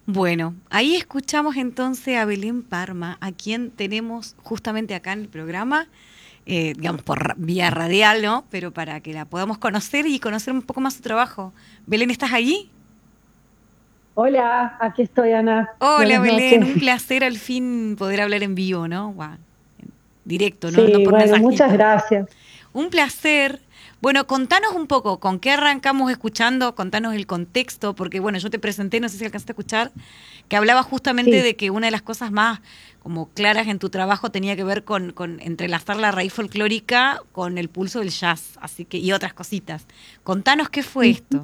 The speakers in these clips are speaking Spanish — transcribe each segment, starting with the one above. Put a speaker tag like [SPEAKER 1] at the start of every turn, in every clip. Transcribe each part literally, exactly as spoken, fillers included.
[SPEAKER 1] Bueno, ahí escuchamos entonces a Belén Parma, a quien tenemos justamente acá en el programa, eh, digamos por ra- vía radial, ¿no? Pero para que la podamos conocer y conocer un poco más su trabajo. Belén, ¿estás allí?
[SPEAKER 2] Hola, aquí estoy, Ana.
[SPEAKER 1] Hola
[SPEAKER 2] Buenas
[SPEAKER 1] Belén,
[SPEAKER 2] noches.
[SPEAKER 1] un placer al fin poder hablar en vivo, ¿no? Guau, directo, ¿no? No
[SPEAKER 2] Sí,
[SPEAKER 1] por
[SPEAKER 2] bueno, muchas
[SPEAKER 1] mensajito.
[SPEAKER 2] gracias.
[SPEAKER 1] Un placer. Bueno, contanos un poco, ¿con qué arrancamos escuchando? Contanos el contexto, porque bueno, yo te presenté, no sé si alcanzaste a escuchar, que hablaba justamente
[SPEAKER 2] Sí,
[SPEAKER 1] de que una de las cosas más como claras en tu trabajo tenía que ver con, con entrelazar la raíz folclórica con el pulso del jazz, así que, y otras cositas. Contanos qué fue
[SPEAKER 2] ujú.
[SPEAKER 1] esto.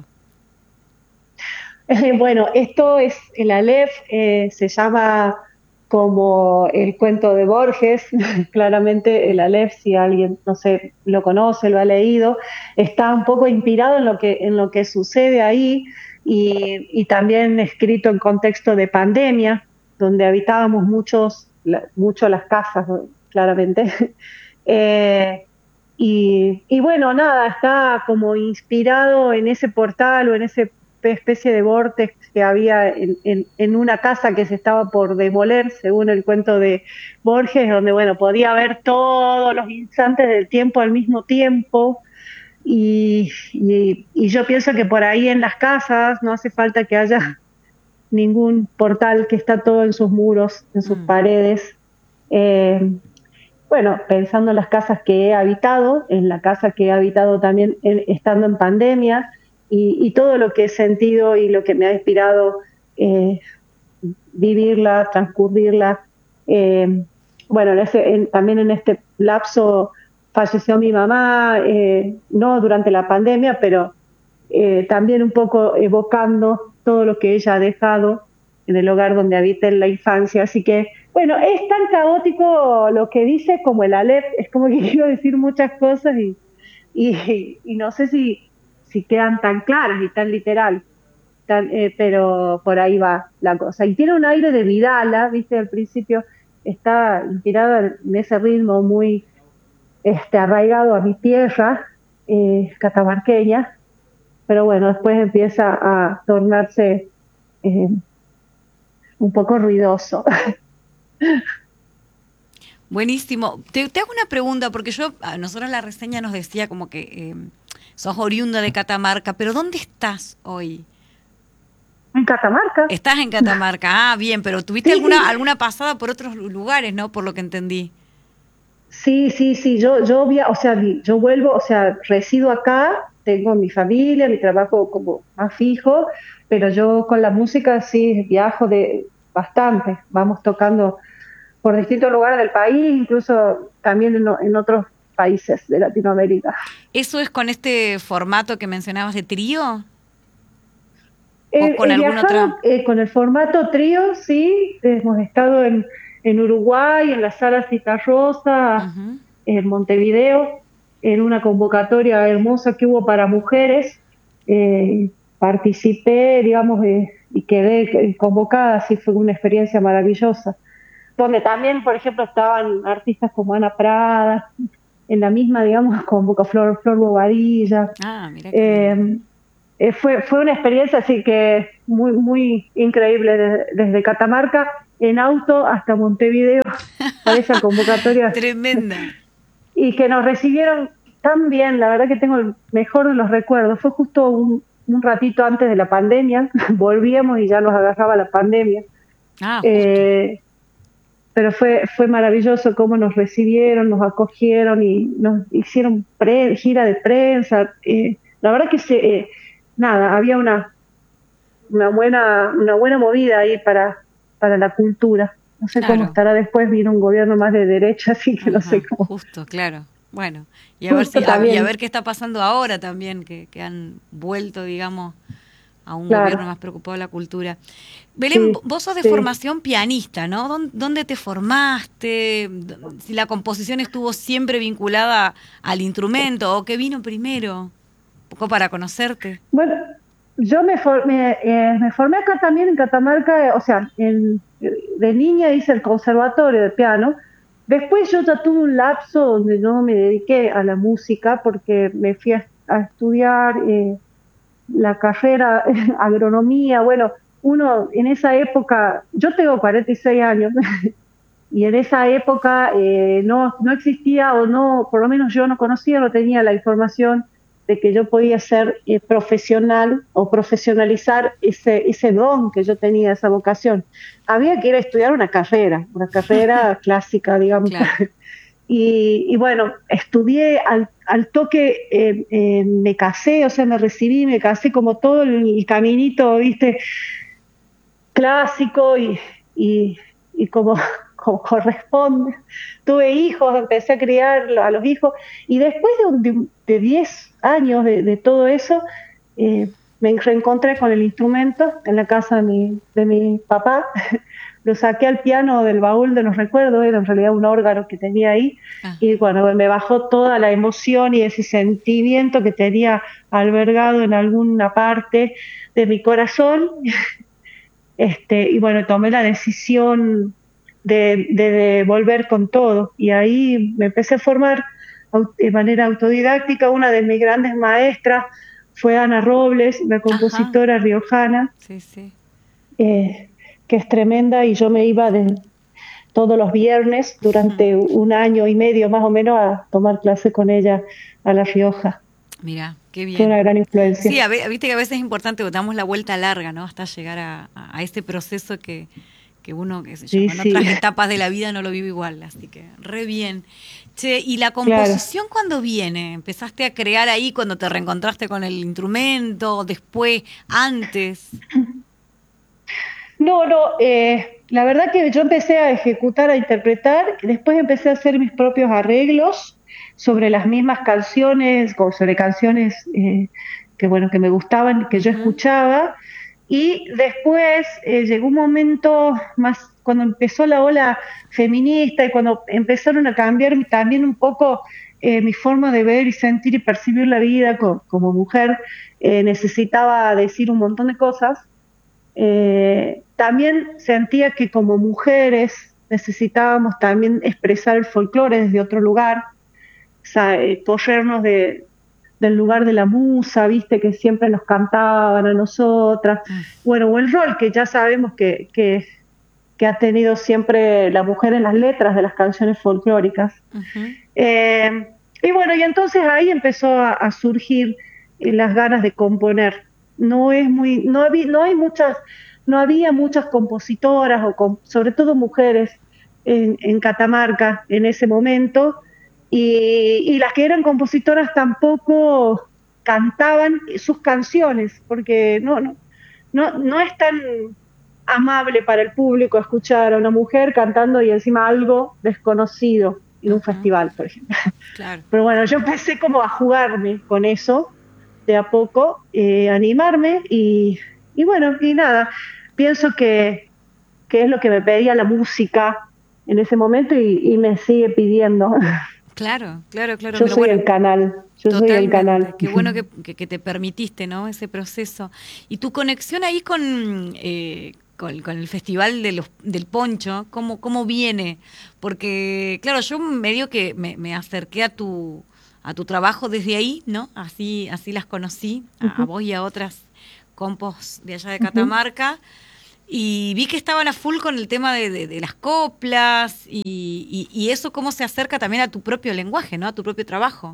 [SPEAKER 2] Bueno, esto es el Aleph, eh, se llama como el cuento de Borges, claramente el Aleph, si alguien, no sé, lo conoce, lo ha leído, está un poco inspirado en lo que, en lo que sucede ahí y, y también escrito en contexto de pandemia, donde habitábamos muchos, la- mucho las casas, ¿no? Claramente. Eh, y, y bueno, nada, está como inspirado en ese portal o en ese especie de vórtex que había en, en, en una casa que se estaba por demoler, según el cuento de Borges, donde, bueno, podía ver todos los instantes del tiempo al mismo tiempo. Y, y, y yo pienso que por ahí en las casas no hace falta que haya ningún portal, que está todo en sus muros, en sus
[SPEAKER 1] Mm,
[SPEAKER 2] paredes. Eh, bueno, pensando en las casas que he habitado, en la casa que he habitado también en- estando en pandemia y, y todo lo que he sentido y lo que me ha inspirado, eh, vivirla, transcurrirla. Eh, bueno, en ese- en- también en este lapso falleció mi mamá, eh, no durante la pandemia, pero eh, también un poco evocando todo lo que ella ha dejado en el hogar donde habita en la infancia. Así que, bueno, es tan caótico lo que dice como el Aleph, es como que quiero decir muchas cosas y, y, y no sé si, si quedan tan claras y tan literal, tan, eh, pero por ahí va la cosa. Y tiene un aire de Vidala, viste, al principio está inspirada en ese ritmo muy este, arraigado a mi tierra, eh, catamarqueña, pero bueno, después empieza a tornarse eh, un poco ruidoso.
[SPEAKER 1] buenísimo. Te, te hago una pregunta, porque yo, a nosotros la reseña nos decía como que eh, sos oriunda de Catamarca, pero ¿dónde estás hoy?
[SPEAKER 2] En Catamarca,
[SPEAKER 1] Estás en Catamarca, ah, bien, pero tuviste
[SPEAKER 2] sí,
[SPEAKER 1] alguna,
[SPEAKER 2] sí,
[SPEAKER 1] alguna pasada por otros lu- lugares, ¿no? Por lo que entendí.
[SPEAKER 2] sí, sí, sí, yo, yo, via- o sea, vi- yo vuelvo, o sea, resido acá, tengo mi familia, mi trabajo como más fijo, pero yo con la música sí viajo de bastante, vamos tocando por distintos lugares del país, incluso también en, o- en otros países de Latinoamérica.
[SPEAKER 1] ¿Eso es con este formato que mencionabas de trío? ¿O con
[SPEAKER 2] He, he
[SPEAKER 1] alguna otra?
[SPEAKER 2] viajado eh, con el formato trío, sí, hemos estado en, en Uruguay, en la sala Citarrosa,
[SPEAKER 1] Ujú.
[SPEAKER 2] en Montevideo, en una convocatoria hermosa que hubo para mujeres. Eh, Participé, digamos, eh, y quedé eh, convocada, así fue una experiencia maravillosa. Donde también, por ejemplo, estaban artistas como Ana Prada, en la misma, digamos, convocó Flor, Flor Bobadilla.
[SPEAKER 1] Ah, mira qué
[SPEAKER 2] Eh,
[SPEAKER 1] lindo.
[SPEAKER 2] eh, fue, fue una experiencia así que muy, muy increíble, desde, desde Catamarca en auto hasta Montevideo para esa convocatoria,
[SPEAKER 1] Tremenda.
[SPEAKER 2] y que nos recibieron tan bien. La verdad que tengo el mejor de los recuerdos. Fue justo un, un ratito antes de la pandemia, volvíamos y ya nos agarraba la pandemia.
[SPEAKER 1] Ah, justo.
[SPEAKER 2] Eh, pero fue, fue maravilloso cómo nos recibieron, nos acogieron y nos hicieron pre- gira de prensa. Eh, la verdad que se, eh, nada, había una, una buena, una buena movida ahí para, para la cultura. No sé cómo
[SPEAKER 1] Claro.
[SPEAKER 2] estará después, vino un gobierno más de derecha, así que no sé
[SPEAKER 1] Ajá,
[SPEAKER 2] cómo.
[SPEAKER 1] justo, claro. Bueno, y a ver
[SPEAKER 2] Justo
[SPEAKER 1] si, a- y a
[SPEAKER 2] también,
[SPEAKER 1] ver qué está pasando ahora también, que, que han vuelto, digamos, a un gobierno
[SPEAKER 2] claro,
[SPEAKER 1] más preocupado de la cultura. Belén, vo-
[SPEAKER 2] sí,
[SPEAKER 1] vos sos de
[SPEAKER 2] sí.
[SPEAKER 1] formación pianista, ¿no? ¿Dón- ¿Dónde te formaste? D- Si la composición estuvo siempre vinculada al instrumento o qué vino primero, un poco para conocerte.
[SPEAKER 2] Bueno, yo me formé, eh, me formé acá también en Catamarca, eh, o sea, en, de niña hice el conservatorio de piano. Después yo ya tuve un lapso donde no me dediqué a la música porque me fui a, a estudiar eh, la carrera agronomía. Bueno, uno en esa época, yo tengo cuarenta y seis años, y en esa época eh, no, no existía, o no, por lo menos yo no conocía, no tenía la información de que yo podía ser eh, profesional o profesionalizar ese, ese don que yo tenía, esa vocación. Había que ir a estudiar una carrera, una carrera clásica, digamos.
[SPEAKER 1] Claro.
[SPEAKER 2] Y, y bueno, estudié al, al toque, eh, eh, me casé, o sea, me recibí, me casé como todo el, el caminito, viste, clásico y, y, y como, como corresponde. Tuve hijos, empecé a criar a los hijos y después de, de diez años de, de todo eso, eh, me reencontré con el instrumento en la casa de mi, de mi papá. Lo saqué al piano del baúl de los recuerdos, era en realidad un órgano que tenía ahí,
[SPEAKER 1] Ah.
[SPEAKER 2] y bueno, me bajó toda la emoción y ese sentimiento que tenía albergado en alguna parte de mi corazón. Este, y bueno, tomé la decisión de, de, de volver con todo, y ahí me empecé a formar de manera autodidáctica. Una de mis grandes maestras fue Ana Robles, una compositora Ajá. riojana,
[SPEAKER 1] sí, sí.
[SPEAKER 2] Eh, que es tremenda, y yo me iba de todos los viernes durante un año y medio más o menos a tomar clase con ella a La Rioja.
[SPEAKER 1] Mira, qué bien.
[SPEAKER 2] Fue una gran influencia.
[SPEAKER 1] Sí, a ver, viste que a veces es importante que damos la vuelta larga, ¿no? Hasta llegar a, a ese proceso que, que uno, qué sé yo, sí, en sí. otras etapas de la vida no lo vive igual, así que re bien. Che, ¿y la composición claro. cuándo viene? ¿Empezaste a crear ahí cuando te reencontraste con el instrumento, después, antes?
[SPEAKER 2] No, no, eh, la verdad que yo empecé a ejecutar, a interpretar, después empecé a hacer mis propios arreglos sobre las mismas canciones, o sobre canciones eh, que bueno, que me gustaban, que yo escuchaba, y después eh, llegó un momento más, cuando empezó la ola feminista y cuando empezaron a cambiar también un poco eh, mi forma de ver y sentir y percibir la vida como, como mujer, eh, necesitaba decir un montón de cosas. Eh, también sentía que como mujeres necesitábamos también expresar el folclore desde otro lugar, o sea, eh, corrernos de, del lugar de la musa, viste, que siempre nos cantaban a nosotras, mm. bueno, o el rol que ya sabemos que, que, que ha tenido siempre la mujer en las letras de las canciones folclóricas. Uh-huh. Eh, y bueno, y entonces ahí empezó a, a surgir eh, las ganas de componer. No es muy, no había, no hay muchas, no había muchas compositoras o com, sobre todo mujeres en, en Catamarca en ese momento, y, y las que eran compositoras tampoco cantaban sus canciones, porque no, no, no, no es tan amable para el público escuchar a una mujer cantando y encima algo desconocido en un uh-huh. festival, por ejemplo. Claro. Pero bueno, yo empecé como a jugarme con eso de a poco, eh, animarme y, y bueno, y nada, pienso que, que es lo que me pedía la música en ese momento y, y me sigue pidiendo.
[SPEAKER 1] Claro, claro, claro.
[SPEAKER 2] Yo
[SPEAKER 1] pero
[SPEAKER 2] soy
[SPEAKER 1] bueno,
[SPEAKER 2] el canal, yo soy el canal.
[SPEAKER 1] Qué bueno que, que, que te permitiste, ¿no? Ese proceso. Y tu conexión ahí con... Eh, Con, con el festival de los, del poncho, ¿cómo, cómo viene? Porque, claro, yo medio que me, me acerqué a tu a tu trabajo desde ahí, ¿no? Así así las conocí, a, uh-huh. a vos y a otras compos de allá de Catamarca, uh-huh. y vi que estaban a full con el tema de, de, de las coplas, y, y, y eso cómo se acerca también a tu propio lenguaje, ¿no? A tu propio trabajo.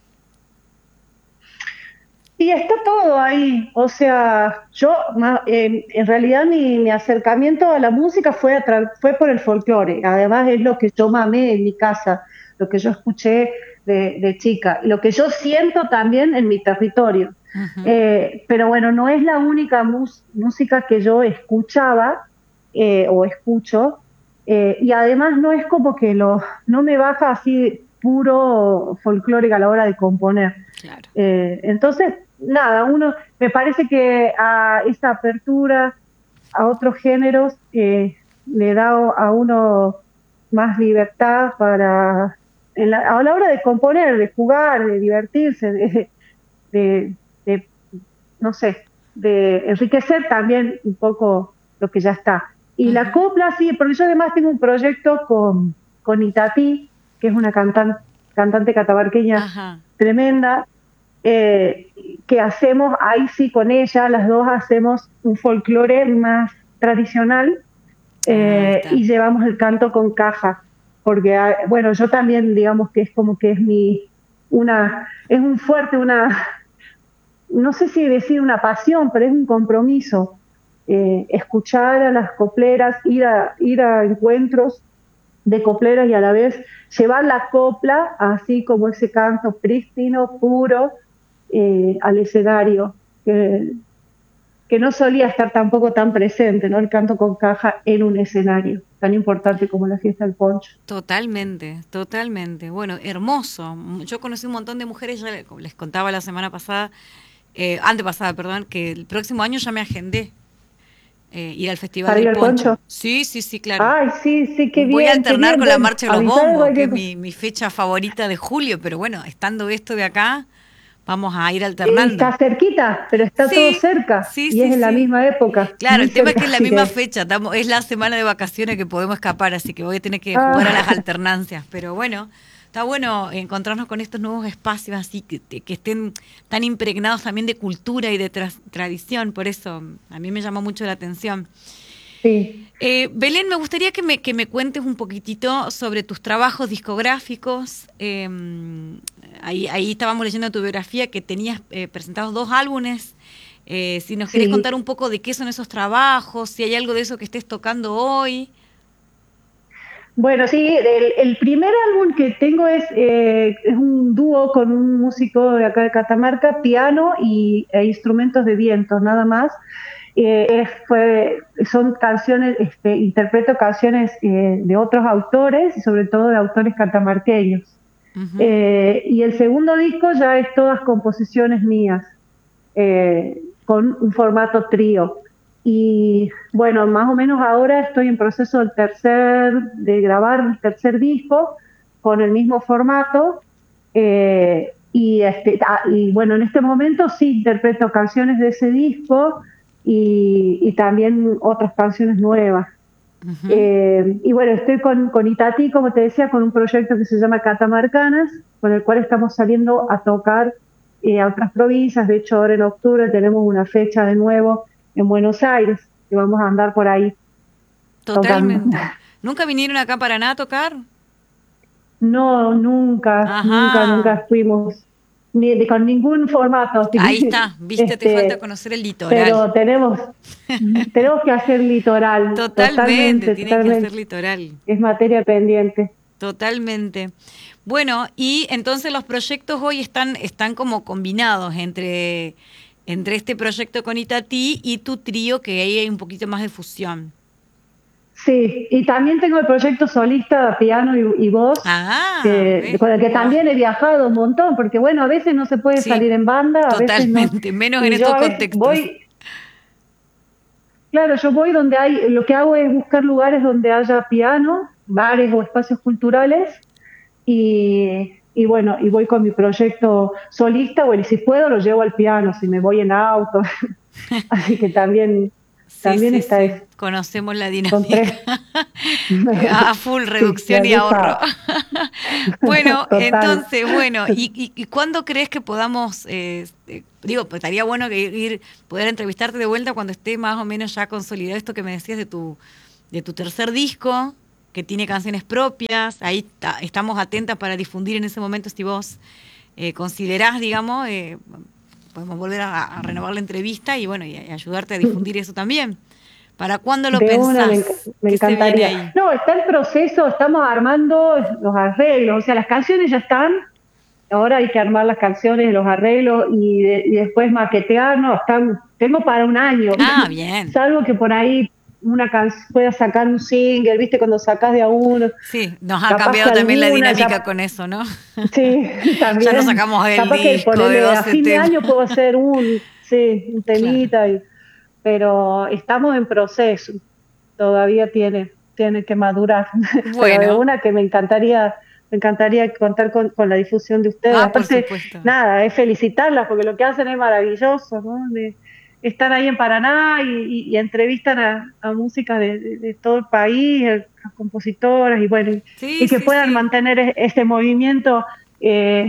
[SPEAKER 2] Y está todo ahí, o sea, yo eh, en realidad mi, mi acercamiento a la música fue, a tra- fue por el folclore, además es lo que yo mamé en mi casa, lo que yo escuché de, de chica, lo que yo siento también en mi territorio. Uh-huh. Eh, pero bueno, no es la única mus- música que yo escuchaba eh, o escucho, eh, y además no es como que lo, no me baja así puro folclórico a la hora de componer.
[SPEAKER 1] Claro.
[SPEAKER 2] Eh, entonces, nada, uno, me parece que a esa apertura a otros géneros eh, le da a uno más libertad para, en la, a la hora de componer, de jugar, de divertirse, de, de, de, no sé, de enriquecer también un poco lo que ya está. Y uh-huh. la copla, sí, porque yo además tengo un proyecto con, con Itatí, que es una cantan, cantante catamarqueña uh-huh. tremenda, eh, que hacemos, ahí sí con ella, las dos hacemos un folclore más tradicional, eh, y llevamos el canto con caja, porque, bueno, yo también, digamos que es como que es mi, una, es un fuerte, una, no sé si decir una pasión, pero es un compromiso, eh, escuchar a las copleras, ir a, ir a encuentros de copleras y a la vez llevar la copla, así como ese canto prístino, puro, eh, al escenario, que, que no solía estar tampoco tan presente, ¿no? El canto con caja en un escenario tan importante como la fiesta del poncho.
[SPEAKER 1] Totalmente, totalmente. Bueno, hermoso. Yo conocí un montón de mujeres, ya les contaba la semana pasada, eh, antepasada, perdón, que el próximo año ya me agendé eh, ir al Festival
[SPEAKER 2] ¿Para ir
[SPEAKER 1] del
[SPEAKER 2] al
[SPEAKER 1] Poncho.
[SPEAKER 2] poncho?
[SPEAKER 1] Sí, sí, sí, claro.
[SPEAKER 2] Ay, sí, sí, qué
[SPEAKER 1] Voy a
[SPEAKER 2] bien, qué
[SPEAKER 1] alternar
[SPEAKER 2] bien.
[SPEAKER 1] con la
[SPEAKER 2] Bueno,
[SPEAKER 1] Marcha de los
[SPEAKER 2] avisar de
[SPEAKER 1] Bombos, que es
[SPEAKER 2] cualquier cosa.
[SPEAKER 1] mi, mi fecha favorita de julio, pero bueno, estando esto de acá, vamos a ir
[SPEAKER 2] Y
[SPEAKER 1] alternando.
[SPEAKER 2] está cerquita, pero está todo
[SPEAKER 1] Sí,
[SPEAKER 2] cerca
[SPEAKER 1] sí,
[SPEAKER 2] y es
[SPEAKER 1] sí,
[SPEAKER 2] en la
[SPEAKER 1] sí.
[SPEAKER 2] misma época,
[SPEAKER 1] Claro,
[SPEAKER 2] muy
[SPEAKER 1] el tema es
[SPEAKER 2] cerca,
[SPEAKER 1] que es la
[SPEAKER 2] así
[SPEAKER 1] misma
[SPEAKER 2] que...
[SPEAKER 1] fecha, estamos, es la semana de vacaciones que podemos escapar, así que voy a tener que jugar a las
[SPEAKER 2] Ah,
[SPEAKER 1] alternancias. Pero bueno, está bueno encontrarnos con estos nuevos espacios así que, que estén tan impregnados también de cultura y de tra- tradición, por eso a mí me llamó mucho la atención.
[SPEAKER 2] sí,
[SPEAKER 1] Eh, Belén, me gustaría que me, que me cuentes un poquitito sobre tus trabajos discográficos. Eh, ahí, ahí estábamos leyendo tu biografía que tenías eh, presentados dos álbumes. Eh, si nos querés contar
[SPEAKER 2] sí.
[SPEAKER 1] un poco de qué son esos trabajos, si hay algo de eso que estés tocando hoy.
[SPEAKER 2] Bueno, sí, el, el primer álbum que tengo es, eh, es un dúo con un músico de acá de Catamarca, piano y, e instrumentos de viento, nada más. Eh, es- fue, son canciones, este, interpreto canciones eh, de otros autores y sobre todo de autores catamarqueños.
[SPEAKER 1] Ujú.
[SPEAKER 2] Eh, y el segundo disco ya es todas composiciones mías, eh, con un formato trío. Y bueno, más o menos ahora estoy en proceso del tercer, de grabar el tercer disco con el mismo formato. eh, y, este, ah, y bueno, en este momento sí interpreto canciones de ese disco y, y también otras canciones nuevas.
[SPEAKER 1] Ujú.
[SPEAKER 2] Eh, y bueno, estoy con, con Itatí, como te decía, con un proyecto que se llama Catamarcanas, con el cual estamos saliendo a tocar eh, a otras provincias. De hecho, ahora en octubre tenemos una fecha de nuevo en Buenos Aires, que vamos a andar por ahí tocando.
[SPEAKER 1] Totalmente. ¿Nunca vinieron acá para nada a tocar?
[SPEAKER 2] No, nunca, nunca,
[SPEAKER 1] Ajá.
[SPEAKER 2] nunca fuimos ni de- con ningún formato, así
[SPEAKER 1] Ahí
[SPEAKER 2] que,
[SPEAKER 1] está, viste, te falta
[SPEAKER 2] este,
[SPEAKER 1] conocer el litoral.
[SPEAKER 2] pero tenemos, tenemos que hacer litoral,
[SPEAKER 1] Totalmente,
[SPEAKER 2] totalmente,
[SPEAKER 1] tienen que hacer
[SPEAKER 2] totalmente,
[SPEAKER 1] litoral.
[SPEAKER 2] es materia pendiente.
[SPEAKER 1] Totalmente. Bueno, y entonces los proyectos hoy están, están como combinados entre, entre este proyecto con Itatí y tu trío, que ahí hay un poquito más de fusión.
[SPEAKER 2] Sí, y también tengo el proyecto solista, piano y, y voz,
[SPEAKER 1] Ah,
[SPEAKER 2] que,
[SPEAKER 1] ¿ves?
[SPEAKER 2] con el que
[SPEAKER 1] Guau.
[SPEAKER 2] también he viajado un montón, porque bueno, a veces no se puede
[SPEAKER 1] Sí,
[SPEAKER 2] salir en banda, a veces no.
[SPEAKER 1] totalmente, menos en
[SPEAKER 2] Y yo
[SPEAKER 1] estos
[SPEAKER 2] a veces
[SPEAKER 1] contextos.
[SPEAKER 2] voy, claro, yo voy donde hay, lo que hago es buscar lugares donde haya piano, bares o espacios culturales, y, y bueno, y voy con mi proyecto solista, bueno, y si puedo lo llevo al piano, si me voy en auto, así que también,
[SPEAKER 1] Sí,
[SPEAKER 2] también
[SPEAKER 1] sí,
[SPEAKER 2] está
[SPEAKER 1] sí,
[SPEAKER 2] eso,
[SPEAKER 1] conocemos la
[SPEAKER 2] son
[SPEAKER 1] dinámica.
[SPEAKER 2] tres.
[SPEAKER 1] A full,
[SPEAKER 2] Sí,
[SPEAKER 1] reducción
[SPEAKER 2] ya
[SPEAKER 1] y
[SPEAKER 2] ya
[SPEAKER 1] ahorro.
[SPEAKER 2] sabes.
[SPEAKER 1] Bueno,
[SPEAKER 2] Total.
[SPEAKER 1] entonces, bueno, ¿y, y, y cuándo crees que podamos, eh, eh, digo, pues estaría bueno que ir, poder entrevistarte de vuelta cuando esté más o menos ya consolidado esto que me decías de tu, de tu tercer disco, que tiene canciones propias, ahí está- estamos atentas para difundir en ese momento si vos eh, considerás, digamos, eh, podemos volver a, a renovar la entrevista y bueno, y, y ayudarte a difundir eso también. ¿Para cuándo lo
[SPEAKER 2] De una, me, enc-
[SPEAKER 1] pensás?
[SPEAKER 2] me
[SPEAKER 1] ¿Qué se viene
[SPEAKER 2] encantaría.
[SPEAKER 1] ahí?
[SPEAKER 2] No, está en proceso, estamos armando los arreglos, o sea, las canciones ya están, ahora hay que armar las canciones, los arreglos y, de- y después maquetear, no, están, tengo para un año,
[SPEAKER 1] Ah, bien.
[SPEAKER 2] salvo que por ahí una canción pueda sacar un single, viste, cuando sacas de a uno,
[SPEAKER 1] Sí, nos ha
[SPEAKER 2] capaz que
[SPEAKER 1] cambiado también la
[SPEAKER 2] alguna,
[SPEAKER 1] dinámica
[SPEAKER 2] ya,
[SPEAKER 1] con eso, ¿no?
[SPEAKER 2] sí,
[SPEAKER 1] Ya nos
[SPEAKER 2] también,
[SPEAKER 1] sacamos el
[SPEAKER 2] capaz que
[SPEAKER 1] disco de
[SPEAKER 2] ponerle a
[SPEAKER 1] doce
[SPEAKER 2] fin de
[SPEAKER 1] temas.
[SPEAKER 2] año puedo hacer un, sí, un
[SPEAKER 1] Claro.
[SPEAKER 2] temita, y, pero estamos en proceso, todavía tiene, tiene que madurar, pero de
[SPEAKER 1] Bueno,
[SPEAKER 2] una que me encantaría, me encantaría contar con, con la difusión de ustedes.
[SPEAKER 1] ah, por
[SPEAKER 2] Aparte,
[SPEAKER 1] supuesto.
[SPEAKER 2] nada, es felicitarlas porque lo que hacen es maravilloso, ¿no? De, están ahí en Paraná y, y, y entrevistan a, a música de, de, de todo el país, a, a compositoras y bueno, y,
[SPEAKER 1] Sí,
[SPEAKER 2] y que
[SPEAKER 1] sí,
[SPEAKER 2] puedan
[SPEAKER 1] sí.
[SPEAKER 2] mantener e- este movimiento. Eh,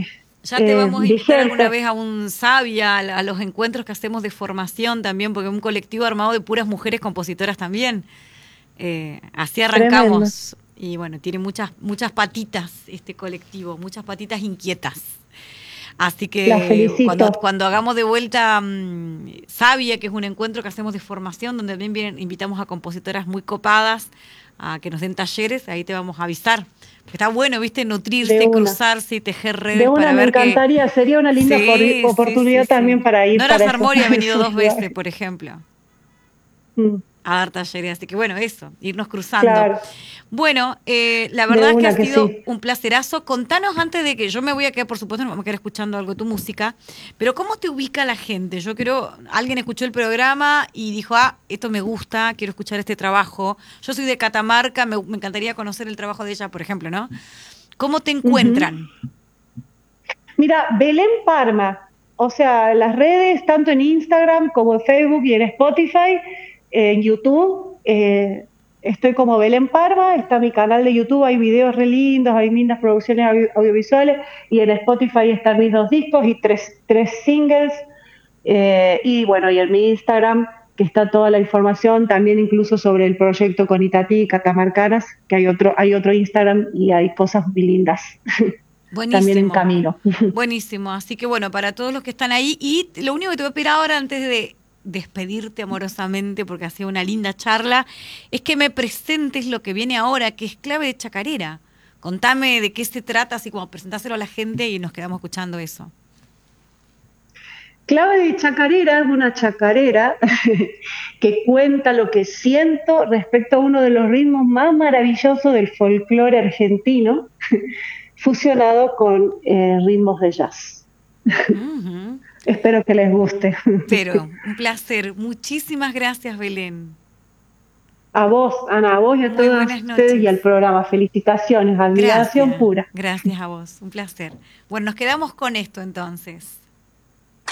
[SPEAKER 1] Ya te
[SPEAKER 2] eh,
[SPEAKER 1] vamos a invitar alguna
[SPEAKER 2] vigentes.
[SPEAKER 1] vez a un Sabia, a, a los encuentros que hacemos de formación también, porque es un colectivo armado de puras mujeres compositoras también. Eh, así
[SPEAKER 2] Tremendo.
[SPEAKER 1] arrancamos. Y bueno, tiene muchas, muchas patitas este colectivo, muchas patitas inquietas. Así
[SPEAKER 2] La
[SPEAKER 1] que cuando,
[SPEAKER 2] felicito.
[SPEAKER 1] cuando hagamos de vuelta um, Sabia, que es un encuentro que hacemos de formación, donde también vienen, invitamos a compositoras muy copadas a que nos den talleres, ahí te vamos a avisar. Porque está bueno, viste,
[SPEAKER 2] De
[SPEAKER 1] nutrirse,
[SPEAKER 2] una.
[SPEAKER 1] cruzarse y tejer
[SPEAKER 2] De
[SPEAKER 1] redes
[SPEAKER 2] una
[SPEAKER 1] para
[SPEAKER 2] me
[SPEAKER 1] ver que...
[SPEAKER 2] encantaría, sería una linda por-
[SPEAKER 1] Sí, sí, sí,
[SPEAKER 2] oportunidad
[SPEAKER 1] sí.
[SPEAKER 2] también para ir
[SPEAKER 1] Nora
[SPEAKER 2] para esos,
[SPEAKER 1] Sarmori ha venido
[SPEAKER 2] esos
[SPEAKER 1] dos veces,
[SPEAKER 2] lugares.
[SPEAKER 1] por ejemplo,
[SPEAKER 2] Mm,
[SPEAKER 1] a dar talleres. Así que bueno, eso, irnos cruzando.
[SPEAKER 2] claro,
[SPEAKER 1] Bueno, eh, la
[SPEAKER 2] de
[SPEAKER 1] verdad es que ha
[SPEAKER 2] una que
[SPEAKER 1] sido
[SPEAKER 2] sí.
[SPEAKER 1] un placerazo. Contanos antes de que yo me voy a quedar, por supuesto, no vamos a quedar escuchando algo de tu música, pero ¿cómo te ubica la gente? Yo creo, alguien escuchó el programa y dijo, ah, esto me gusta, quiero escuchar este trabajo. Yo soy de Catamarca, me, me encantaría conocer el trabajo de ella, por ejemplo, ¿no? ¿Cómo te
[SPEAKER 2] Ujú.
[SPEAKER 1] encuentran?
[SPEAKER 2] Mira, Belén Parma, o sea, las redes, tanto en Instagram como en Facebook y en Spotify, en YouTube, eh, estoy como Belén Parma, está mi canal de YouTube, hay videos re lindos, hay lindas producciones audio- audiovisuales, y en Spotify están mis dos discos y tres, tres singles, eh, y bueno, y en mi Instagram, que está toda la información, también incluso sobre el proyecto con Itatí y Catamarcanas, que hay otro, hay otro Instagram y hay cosas muy lindas también en
[SPEAKER 1] Buenísimo,
[SPEAKER 2] camino.
[SPEAKER 1] buenísimo. Así que bueno, para todos los que están ahí, y lo único que te voy a pedir ahora antes de despedirte amorosamente, porque ha sido una linda charla, es que me presentes lo que viene ahora, que es Clave de Chacarera. Contame de qué se trata, así como presentáselo a la gente y nos quedamos escuchando eso.
[SPEAKER 2] Clave de chacarera es una chacarera que cuenta lo que siento respecto a uno de los ritmos más maravillosos del folclore argentino, fusionado con eh, ritmos de jazz.
[SPEAKER 1] Ujú.
[SPEAKER 2] Espero que les guste.
[SPEAKER 1] Pero un placer. Muchísimas gracias, Belén.
[SPEAKER 2] A vos, Ana, a vos y a
[SPEAKER 1] Muy
[SPEAKER 2] todos
[SPEAKER 1] buenas
[SPEAKER 2] ustedes y al
[SPEAKER 1] noches.
[SPEAKER 2] programa. Felicitaciones, admiración
[SPEAKER 1] Gracias,
[SPEAKER 2] pura.
[SPEAKER 1] gracias a vos. Un placer. Bueno, nos quedamos con esto entonces.